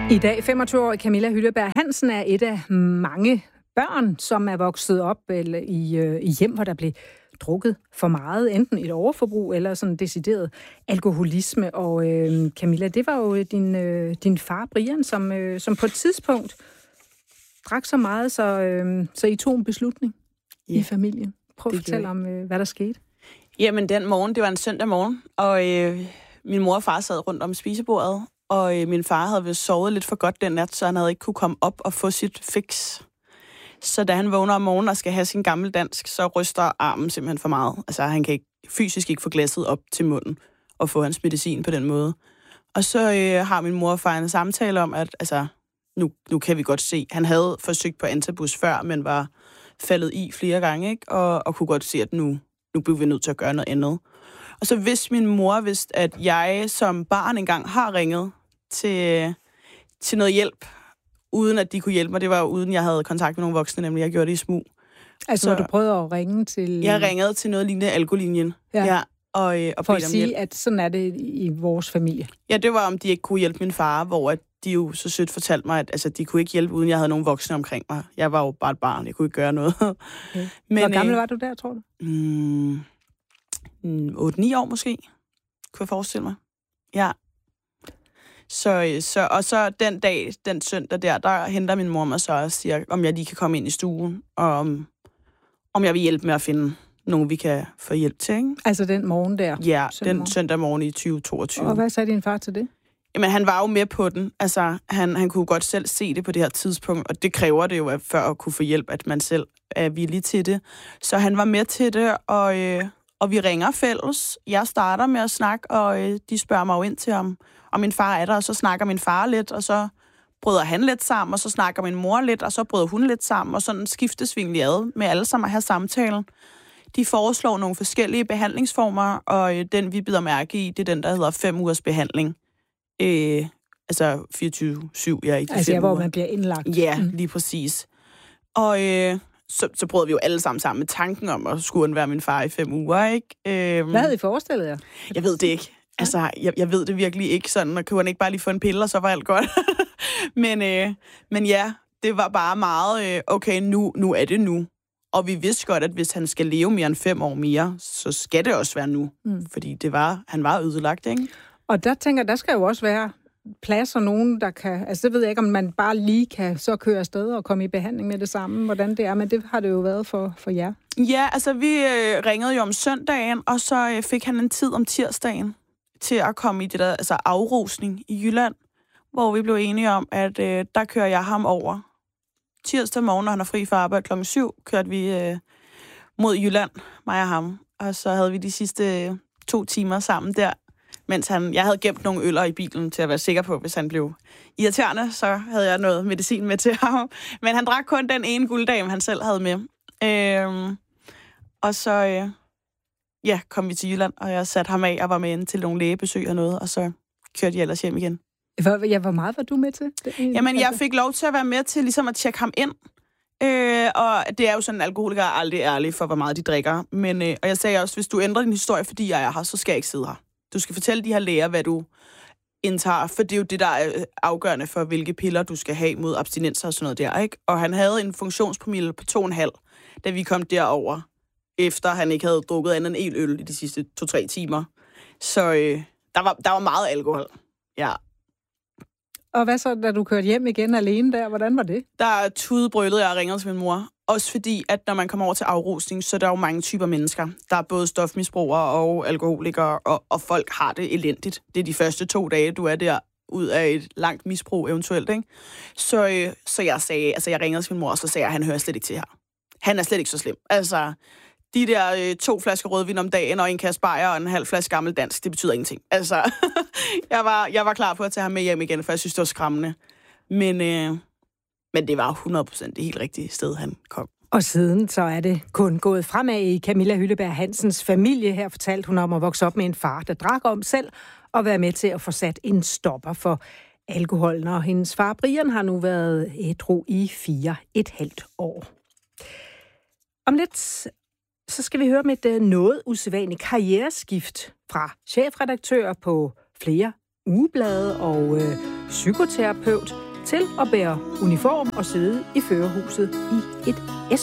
I dag 25-årige Camilla Hylleberg Hansen er et af mange børn, som er vokset op i hjem, hvor der blev drukket for meget, enten et overforbrug eller sådan decideret alkoholisme. Og Camilla, det var jo din far Brian, som på et tidspunkt drak så meget, så I tog en beslutning i familien. Prøv at fortælle om, hvad der skete. Jamen, den morgen, det var en søndag morgen, og min mor og far sad rundt om spisebordet, og min far havde vist sovet lidt for godt den nat, så han havde ikke kunne komme op og få sit fix. Så da han vågner om morgenen og skal have sin gammeldansk, så ryster armen simpelthen for meget. Altså, han kan fysisk ikke få glasset op til munden og få hans medicin på den måde. Og så har min mor og far en samtale om, at altså, nu kan vi godt se, han havde forsøgt på antabus før, men var faldet i flere gange, ikke? Og kunne godt se, at nu blev vi nødt til at gøre noget andet. Og så vidste min mor, at jeg som barn engang har ringet til noget hjælp, uden at de kunne hjælpe mig. Det var jo uden, jeg havde kontakt med nogle voksne, nemlig jeg gjorde det i smug. Altså, når du prøvede at ringe til... Jeg ringede til noget lignende alkolinjen. Ja. Og for at sige, at sådan er det i vores familie. Ja, det var, om de ikke kunne hjælpe min far, hvor de jo så sødt fortalte mig, at altså, de kunne ikke hjælpe, uden jeg havde nogle voksne omkring mig. Jeg var jo bare et barn, jeg kunne ikke gøre noget. Okay. Men, hvor gammel var du der, tror du? 8-9 år måske, kunne jeg forestille mig. Ja. Så den søndag der henter min mor mig så og siger, om jeg lige kan komme ind i stuen, og om jeg vil hjælpe med at finde nogen, vi kan få hjælp til, ikke? Altså den morgen der? Ja, søndag morgen i 2022. Og hvad sagde din far til det? Jamen, han var jo med på den. Altså, han kunne godt selv se det på det her tidspunkt, og det kræver det jo, før at kunne få hjælp, at man selv er villig til det. Så han var med til det, og vi ringer fælles. Jeg starter med at snakke, og de spørger mig jo ind til, om min far er der, og så snakker min far lidt, og så bryder han lidt sammen, og så snakker min mor lidt, og så bryder hun lidt sammen, og sådan skiftes vi egentlig ad med alle sammen at have samtalen. De foreslår nogle forskellige behandlingsformer, og den, vi bider mærke i, det er den, der hedder 5 ugers behandling. Altså 24/7, ja, ikke? Altså hvor man bliver indlagt. Ja, lige præcis. Og så prøvede vi jo alle sammen med tanken om at skulle undvære min far i 5 uger, ikke? Hvad havde I forestillet jer? Jeg ved det ikke. Altså, jeg ved det virkelig ikke sådan, og kunne han ikke bare lige få en pille, og så var alt godt. men ja, det var bare meget, okay, nu er det nu. Og vi vidste godt, at hvis han skal leve mere end 5 år mere, så skal det også være nu. Fordi han var ødelagt, ikke? Og der tænker jeg, der skal jo også være plads og nogen, der kan... Altså, det ved jeg ikke, om man bare lige kan så køre afsted og komme i behandling med det samme, hvordan det er, men det har det jo været for jer. Ja, altså, vi ringede jo om søndagen, og så fik han en tid om tirsdagen til at komme i det der altså afrusning i Jylland, hvor vi blev enige om, at der kører jeg ham over. Tirsdag morgen, når han er fri for arbejde klokken 7, kørte vi mod Jylland, mig og ham. Og så havde vi de sidste 2 timer sammen der, mens jeg havde gemt nogle øller i bilen til at være sikker på, hvis han blev irriterende, så havde jeg noget medicin med til ham. Men han drak kun den ene gulddame, han selv havde med. Og så kom vi til Jylland, og jeg satte ham af og var med ind til nogle lægebesøg og noget, og så kørte jeg ellers hjem igen. Hvor meget var du med til? Jamen, jeg fik lov til at være med til ligesom at tjekke ham ind. Og det er jo sådan, at alkoholikere er aldrig ærlige for, hvor meget de drikker. Men, og jeg sagde også, hvis du ændrer din historie, fordi jeg er her, så skal jeg ikke sidde her. Du skal fortælle de her læger, hvad du indtager, for det er jo det, der er afgørende for, hvilke piller du skal have mod abstinenser og sådan noget der, ikke? Og han havde en funktionspromille på 2,5, da vi kom derover, efter han ikke havde drukket andet end en øl i de sidste 2-3 timer. Så der var meget alkohol, ja. Og hvad så, da du kørte hjem igen alene der? Hvordan var det? Der tudebrølede jeg og ringede til min mor. Også fordi, at når man kommer over til afrusning, så er der jo mange typer mennesker. Der er både stofmisbrugere og alkoholikere, og folk har det elendigt. Det er de første 2 dage, du er der ud af et langt misbrug eventuelt, ikke? Så jeg sagde, altså jeg ringede til min mor, og så sagde jeg, at han hører slet ikke til her. Han er slet ikke så slem. Altså, de der 2 flasker rødvin om dagen, og en kasse bajer og en halv flaske gammeldansk, det betyder ingenting. Altså, jeg var klar på at tage ham med hjem igen, for jeg synes, det var skræmmende. Men det var 100% det helt rigtige sted, han kom. Og siden så er det kun gået fremad i Camilla Hylleberg Hansens familie. Her fortalte hun om at vokse op med en far, der drak om selv, og være med til at få sat en stopper for alkoholen. Og hendes far Brian har nu været ædru i 4,5 år. Om lidt så skal vi høre om et noget usædvanligt karriereskift fra chefredaktør på flere ugeblade og psykoterapeut til at bære uniform og sidde i førerhuset i et